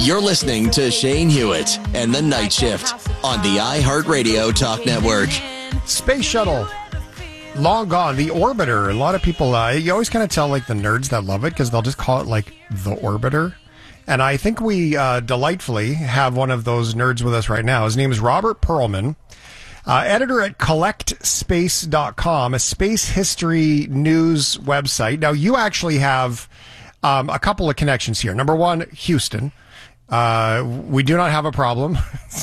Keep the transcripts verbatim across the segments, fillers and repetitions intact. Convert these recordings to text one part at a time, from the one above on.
You're listening to Shane Hewitt and the Night Shift on the iHeartRadio Talk Network. Space Shuttle, long gone. The Orbiter. A lot of people, uh, you always kind of tell like the nerds that love it because they'll just call it like the Orbiter. And I think we uh, delightfully have one of those nerds with us right now. His name is Robert Pearlman, uh, editor at collect space dot com, a space history news website. Now, you actually have um, a couple of connections here. Number one, Houston. Uh, we do not have a problem.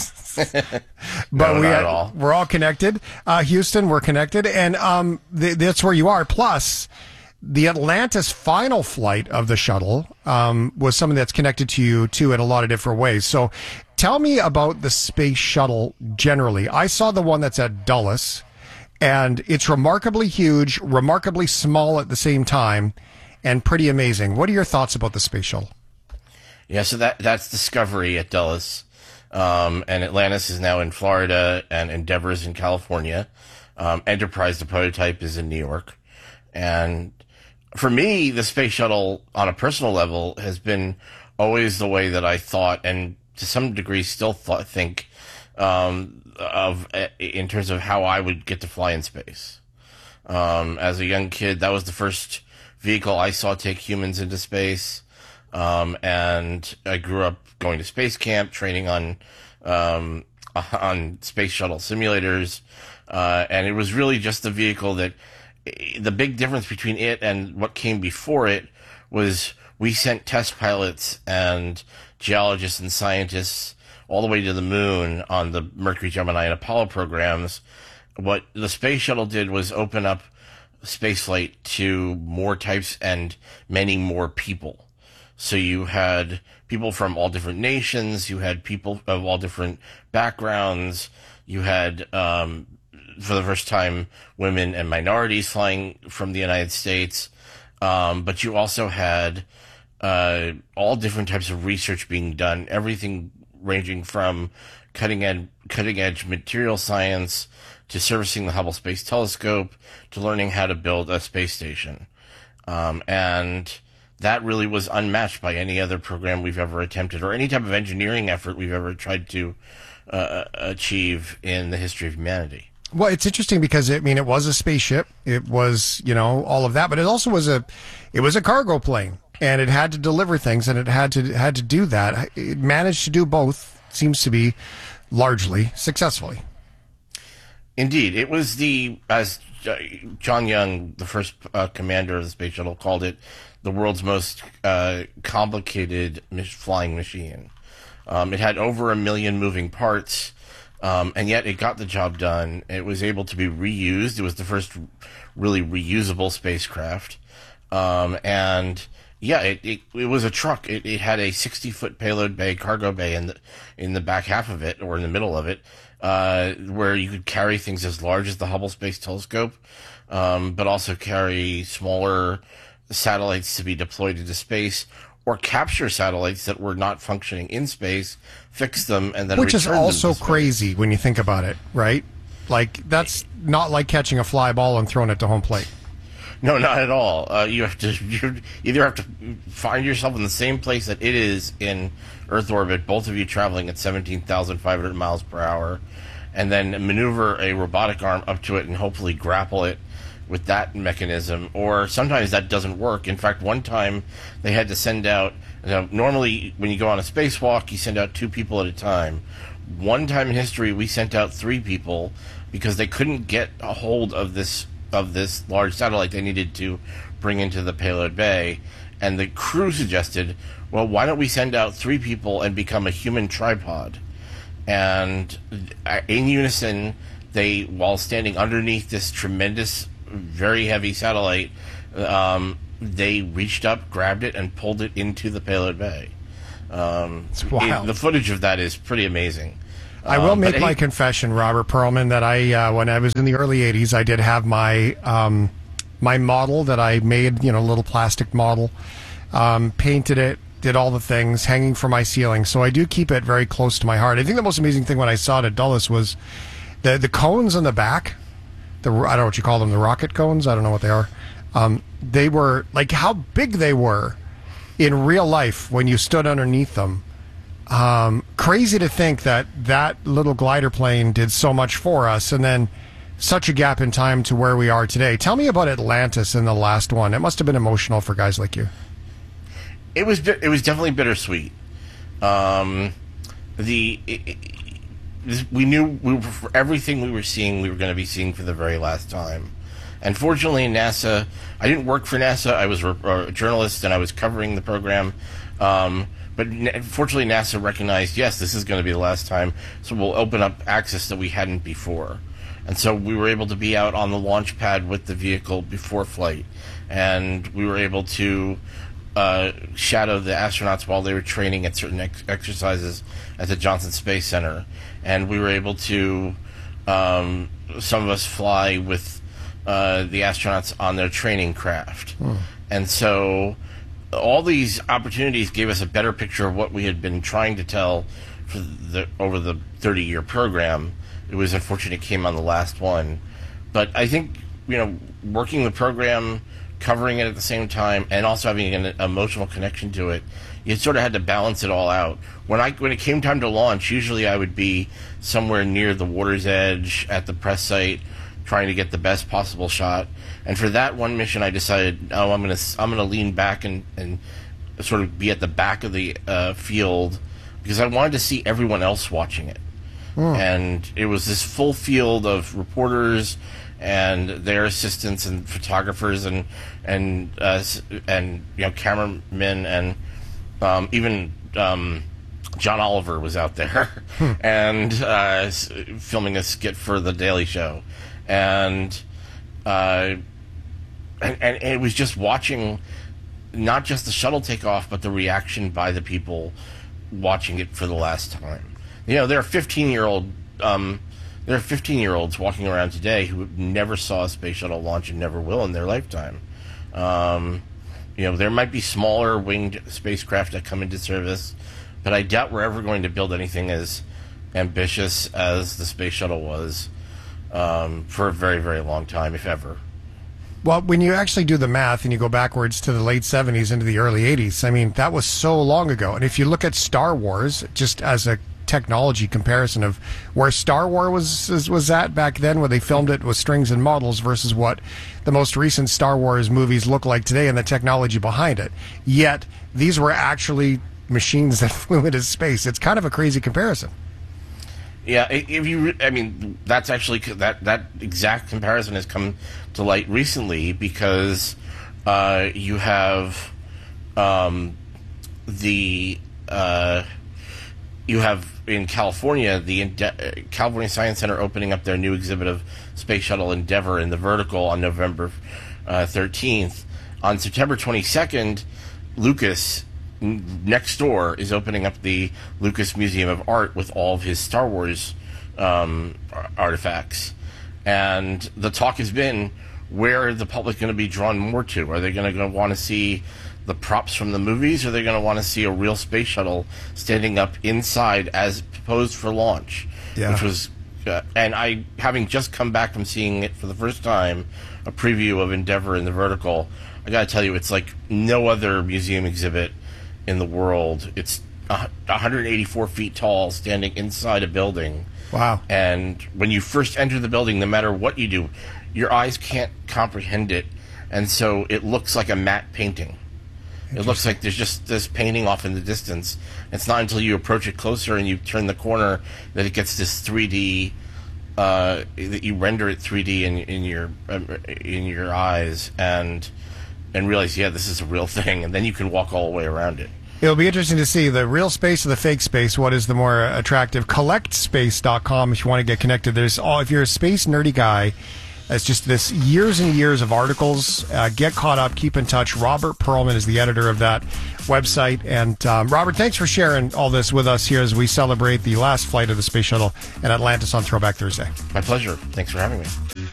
But no, we not are, at all. we're all connected. Uh, Houston, we're connected. And um, th- that's where you are. Plus, the Atlantis final flight of the shuttle um, was something that's connected to you, too, in a lot of different ways. So tell me about the space shuttle generally. I saw the one that's at Dulles, and it's remarkably huge, remarkably small at the same time, and pretty amazing. What are your thoughts about the space shuttle? Yeah, so that that's Discovery at Dulles. Um, and Atlantis is now in Florida, and Endeavour is in California. Um, Enterprise, the prototype, is in New York. And for me, the space shuttle, on a personal level, has been always the way that I thought, and to some degree still thought, think, um, of in terms of how I would get to fly in space. Um, as a young kid, that was the first vehicle I saw take humans into space. Um, and I grew up going to space camp, training on, um, on space shuttle simulators. Uh, and it was really just the vehicle that the big difference between it and what came before it was we sent test pilots and geologists and scientists all the way to the moon on the Mercury, Gemini, and Apollo programs. What the space shuttle did was open up spaceflight to more types and many more people. So you had people from all different nations, you had people of all different backgrounds, you had, um, for the first time, women and minorities flying from the United States, um, but you also had uh, all different types of research being done, everything ranging from cutting edge, cutting edge material science to servicing the Hubble Space Telescope to learning how to build a space station. Um, and that really was unmatched by any other program we've ever attempted or any type of engineering effort we've ever tried to uh, achieve in the history of humanity. Well, it's interesting because, I mean, it was a spaceship. It was, you know, all of that, but it also was a, it was a cargo plane, and it had to deliver things, and it had to, had to do that. It managed to do both, seems to be largely successfully. Indeed. It was the, as John Young, the first uh, commander of the space shuttle, called it, the world's most uh, complicated flying machine. Um, it had over a million moving parts, um, and yet it got the job done. It was able to be reused. It was the first really reusable spacecraft. Um, and yeah, it, it, it was a truck. It, it had a sixty-foot payload bay, cargo bay in the, in the back half of it, or in the middle of it, uh, where you could carry things as large as the Hubble Space Telescope, um, but also carry smaller satellites to be deployed into space, or capture satellites that were not functioning in space, fix them, and then Which is return them also to space. crazy when you think about it, right? Like, that's not like catching a fly ball and throwing it to home plate. No, not at all. Uh, you have to you either have to find yourself in the same place that it is in Earth orbit, both of you traveling at seventeen thousand five hundred miles per hour, and then maneuver a robotic arm up to it and hopefully grapple it with that mechanism, or sometimes that doesn't work. In fact, one time they had to send out, you know, normally when you go on a spacewalk, you send out two people at a time. One time in history, we sent out three people because they couldn't get a hold of this of this large satellite they needed to bring into the payload bay. And the crew suggested, well, why don't we send out three people and become a human tripod? And in unison, they, while standing underneath this tremendous, very heavy satellite, um, they reached up, grabbed it, and pulled it into the payload bay. Um, It's wild. it- the footage of that is pretty amazing. I will Um, make but my any- confession, Robert Pearlman, that I, uh, when I was in the early eighties, I did have my um, my model that I made, you know, a little plastic model, um, painted it, did all the things, hanging from my ceiling. So I do keep it very close to my heart. I think the most amazing thing when I saw it at Dulles was the the cones on the back. The I don't know what you call them, the rocket cones. I don't know what they are. Um, they were like how big they were in real life when you stood underneath them. Um, crazy to think that that little glider plane did so much for us, and then such a gap in time to where we are today. Tell me about Atlantis in the last one. It must have been emotional for guys like you. It was it was definitely bittersweet. Um, the it, it, we knew we were, for everything we were seeing, we were going to be seeing for the very last time. And fortunately, NASA, I didn't work for NASA. I was a journalist and I was covering the program. Um, but fortunately, NASA recognized, yes, this is going to be the last time, so we'll open up access that we hadn't before. And so we were able to be out on the launch pad with the vehicle before flight. And we were able to uh, shadow the astronauts while they were training at certain ex- exercises at the Johnson Space Center. And we were able to, um, some of us fly with uh, the astronauts on their training craft. Hmm. And so all these opportunities gave us a better picture of what we had been trying to tell for the, over the thirty-year program. It was unfortunate it came on the last one. But I think, you know, working the program, covering it at the same time, and also having an emotional connection to it, you sort of had to balance it all out. When I when it came time to launch, usually I would be somewhere near the water's edge at the press site, trying to get the best possible shot. And for that one mission, I decided, oh, I'm gonna I'm gonna lean back and, and sort of be at the back of the uh, field, because I wanted to see everyone else watching it. Mm. And it was this full field of reporters and their assistants and photographers and and uh, and you know cameramen and um, even um, John Oliver was out there hmm. and uh, filming a skit for the Daily Show, and, uh, and and it was just watching not just the shuttle take off, but the reaction by the people watching it for the last time. You know, there are fifteen year old. Um, There are fifteen-year-olds walking around today who never saw a space shuttle launch and never will in their lifetime. Um, you know, there might be smaller winged spacecraft that come into service, but I doubt we're ever going to build anything as ambitious as the space shuttle was um, for a very, very long time, if ever. Well, when you actually do the math and you go backwards to the late seventies into the early eighties, I mean, that was so long ago. And if you look at Star Wars, just as a technology comparison of where Star Wars was was at back then, where they filmed it with strings and models, versus what the most recent Star Wars movies look like today and the technology behind it. Yet these were actually machines that flew into space. It's kind of a crazy comparison. Yeah, if you, I mean, that's actually that that exact comparison has come to light recently, because uh, you have um, the uh, you have in California the Ende- California Science Center opening up their new exhibit of Space Shuttle Endeavour in the Vertical on November uh, thirteenth. On September twenty-second, Lucas next door is opening up the Lucas Museum of Art with all of his Star Wars um, artifacts. And the talk has been, where are the public going to be drawn more to? Are they going to want to see the props from the movies, or are they going to want to see a real space shuttle standing up inside as posed for launch? Yeah. Which was, uh, and I, having just come back from seeing it for the first time, a preview of Endeavour in the Vertical, I got to tell you, it's like no other museum exhibit in the world. It's one hundred eighty-four feet tall, standing inside a building. Wow. And when you first enter the building, no matter what you do, your eyes can't comprehend it, and so it looks like a matte painting. It looks like there's just this painting off in the distance. It's not until you approach it closer and you turn the corner that it gets this three D, uh, that you render it three D in, in your um, in your eyes, and and realize, yeah, this is a real thing, and then you can walk all the way around it. It'll be interesting to see the real space or the fake space. What is the more attractive? collect space dot com if you want to get connected. There's all, if you're a space nerdy guy, it's just this years and years of articles. Uh, get caught up, keep in touch. Robert Perlman is the editor of that website. And um, Robert, thanks for sharing all this with us here as we celebrate the last flight of the space shuttle in Atlantis on Throwback Thursday. My pleasure. Thanks for having me.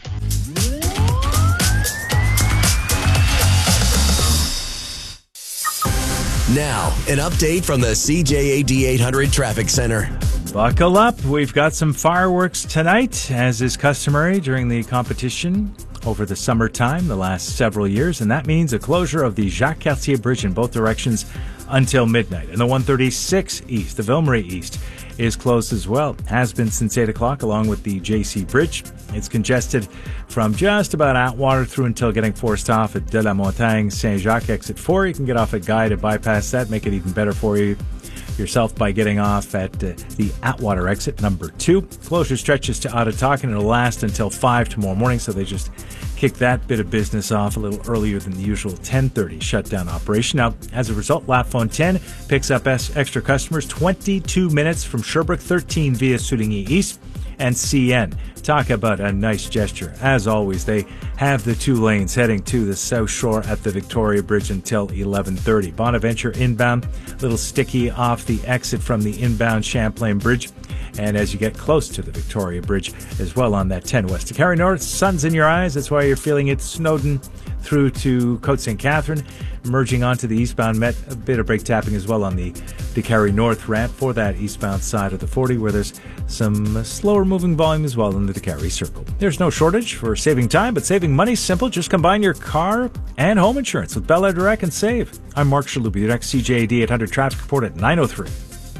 Now, an update from the C J A D eight hundred Traffic Center. Buckle up. We've got some fireworks tonight, as is customary during the competition over the summertime the last several years, and that means a closure of the Jacques Cartier Bridge in both directions until midnight. And the one thirty-six East, the Ville Marie East, is closed as well. Has been since eight o'clock, along with the J C Bridge. It's congested from just about Atwater through until getting forced off at De la Montagne, Saint-Jacques, exit four. You can get off at Guy to bypass that, make it even better for you yourself by getting off at uh, the Atwater exit, number two. Closure stretches to Ottawa, and it'll last until five tomorrow morning, so they just kicked that bit of business off a little earlier than the usual ten thirty shutdown operation. Now, as a result, La Fontaine picks up extra customers twenty-two minutes from Sherbrooke, thirteen via Souligny East, and C N. Talk about a nice gesture. As always, they have the two lanes heading to the South Shore at the Victoria Bridge until eleven thirty. Bonaventure inbound, a little sticky off the exit from the inbound Champlain Bridge. And as you get close to the Victoria Bridge as well on that ten West. To Carry North, sun's in your eyes. That's why you're feeling it. Snowdon through to Côte Saint Catherine. Merging onto the eastbound Met, a bit of brake tapping as well on the DeCarry North ramp for that eastbound side of the forty, where there's some slower moving volume as well in the DeCarry Circle. There's no shortage for saving time, but saving money's simple. Just combine your car and home insurance with Bel Air Direct and save. I'm Mark Shalubi, your next C J A D eight hundred traffic report at nine oh three.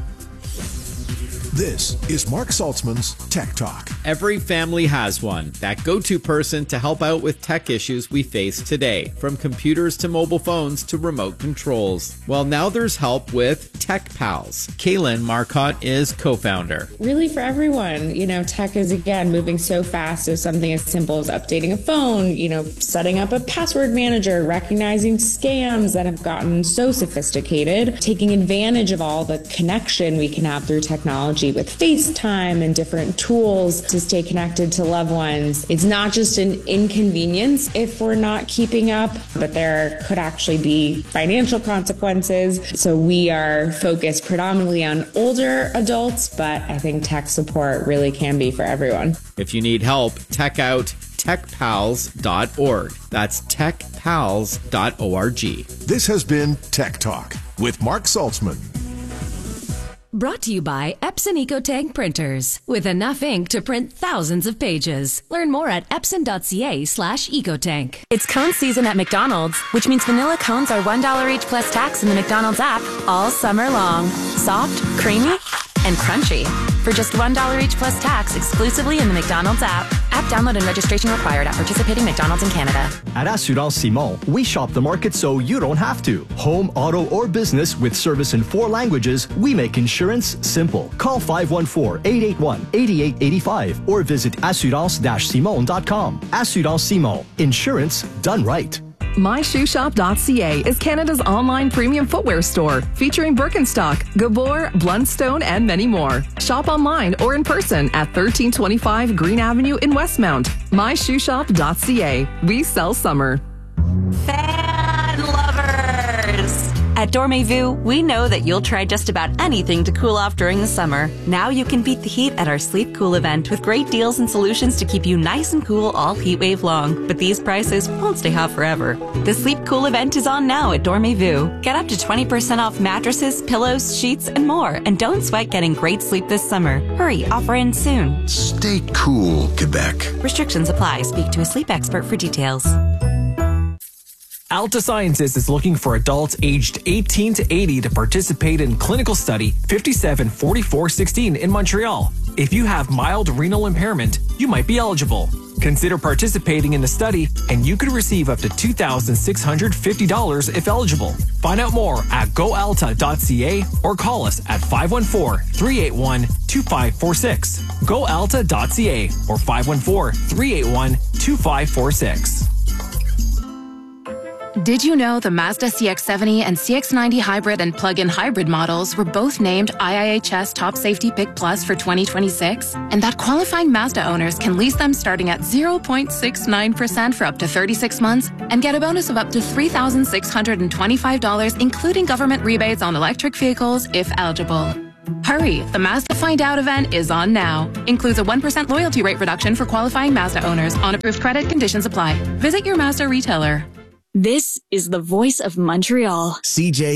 This is Mark Saltzman's Tech Talk. Every family has one, that go-to person to help out with tech issues we face today, from computers to mobile phones to remote controls. Well, now there's help with Tech Pals. Kaylin Marcotte is co-founder. Really for everyone, you know, tech is again moving so fast. So something as simple as updating a phone, you know, setting up a password manager, recognizing scams that have gotten so sophisticated, taking advantage of all the connection we can have through technology with FaceTime and different tools to stay connected to loved ones. It's not just an inconvenience if we're not keeping up, but there could actually be financial consequences. So we are focused predominantly on older adults, but I think tech support really can be for everyone. If you need help, check out tech pals dot org. That's tech pals dot org. This has been Tech Talk with Mark Saltzman. Brought to you by Epson EcoTank printers. With enough ink to print thousands of pages. Learn more at epson.ca slash EcoTank. It's cone season at McDonald's, which means vanilla cones are one dollar each plus tax in the McDonald's app all summer long. Soft, creamy, and crunchy. For just one dollar each plus tax exclusively in the McDonald's app. App download and registration required at participating McDonald's in Canada. At Assurance Simon, we shop the market so you don't have to. Home, auto, or business with service in four languages, we make insurance simple. Call five one four, eight eight one, eight eight eight five or visit assurance dash simon dot com. Assurance Simon. Insurance done right. my shoe shop dot c a is Canada's online premium footwear store, featuring Birkenstock, Gabor, Blundstone, and many more. Shop online or in person at thirteen twenty-five Green Avenue in Westmount. my shoe shop dot c a. We sell summer. Fan lovers! At Dormez-vous, we know that you'll try just about anything to cool off during the summer. Now you can beat the heat at our Sleep Cool event with great deals and solutions to keep you nice and cool all heat wave long. But these prices won't stay hot forever. The Sleep Cool event is on now at Dormez-vous. Get up to twenty percent off mattresses, pillows, sheets, and more. And don't sweat getting great sleep this summer. Hurry, offer ends soon. Stay cool, Quebec. Restrictions apply. Speak to a sleep expert for details. Alta Sciences is looking for adults aged eighteen to eighty to participate in clinical study fifty-seven forty-four sixteen in Montreal. If you have mild renal impairment, you might be eligible. Consider participating in the study and you could receive up to two thousand six hundred fifty dollars if eligible. Find out more at go alta dot c a or call us at five one four, three eight one, two five four six. go alta dot c a or five one four, three eight one, two five four six. Did you know the Mazda C X seventy and C X ninety hybrid and plug-in hybrid models were both named I I H S Top Safety Pick Plus for twenty twenty-six? And that qualifying Mazda owners can lease them starting at zero point six nine percent for up to thirty-six months and get a bonus of up to three thousand six hundred twenty-five dollars, including government rebates on electric vehicles if eligible. Hurry, the Mazda Find Out event is on now. Includes a one percent loyalty rate reduction for qualifying Mazda owners. On approved credit, conditions apply. Visit your Mazda retailer. This is the voice of Montreal. C J